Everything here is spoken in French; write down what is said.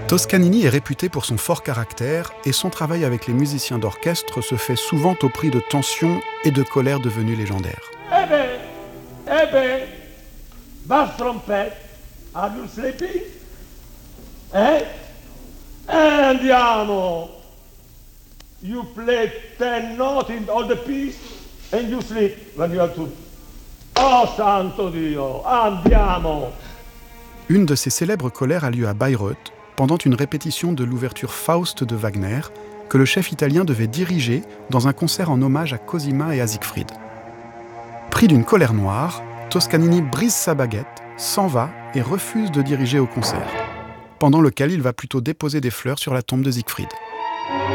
Toscanini est réputé pour son fort caractère et son travail avec les musiciens d'orchestre se fait souvent au prix de tensions et de colères devenues légendaires. Eh ben, basse trompette, are you sleeping? Andiamo! You play 10 notes in all the piece and you sleep when you have to. Oh santo Dio, andiamo! Une de ces célèbres colères a lieu à Bayreuth, pendant une répétition de l'ouverture Faust de Wagner, que le chef italien devait diriger dans un concert en hommage à Cosima et à Siegfried. Pris d'une colère noire, Toscanini brise sa baguette, s'en va et refuse de diriger au concert, pendant lequel il va plutôt déposer des fleurs sur la tombe de Siegfried.